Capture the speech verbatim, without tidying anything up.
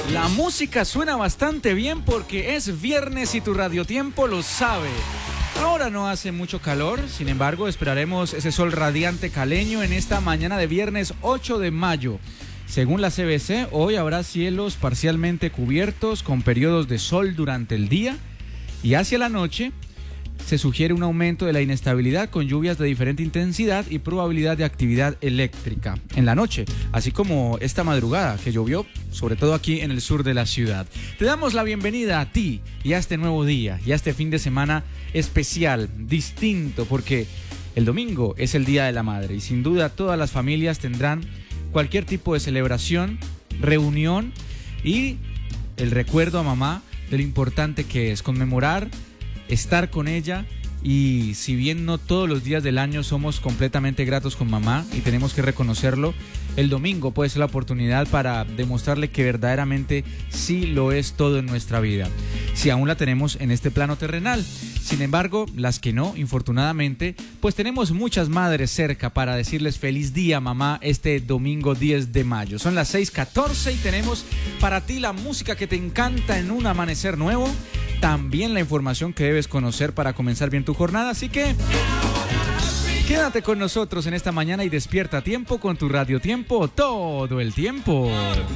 La música suena bastante bien porque es viernes y tu radiotiempo lo sabe. Ahora no hace mucho calor, sin embargo esperaremos ese sol radiante caleño en esta mañana de viernes ocho de mayo. Según la C B C, hoy habrá cielos parcialmente cubiertos con periodos de sol durante el día y hacia la noche se sugiere un aumento de la inestabilidad con lluvias de diferente intensidad y probabilidad de actividad eléctrica en la noche, así como esta madrugada que llovió, sobre todo aquí en el sur de la ciudad. Te damos la bienvenida a ti y a este nuevo día y a este fin de semana especial, distinto, porque el domingo es el Día de la Madre y sin duda todas las familias tendrán cualquier tipo de celebración, reunión y el recuerdo a mamá de lo importante que es conmemorar, estar con ella. Y si bien no todos los días del año somos completamente gratos con mamá y tenemos que reconocerlo, el domingo puede ser la oportunidad para demostrarle que verdaderamente sí lo es todo en nuestra vida, si aún la tenemos en este plano terrenal. Sin embargo, las que no, infortunadamente, pues tenemos muchas madres cerca para decirles feliz día, mamá, este domingo diez de mayo. Son las seis catorce y tenemos para ti la música que te encanta en un amanecer nuevo, también la información que debes conocer para comenzar bien tu jornada, así que quédate con nosotros en esta mañana y despierta a tiempo con tu radiotiempo todo el tiempo.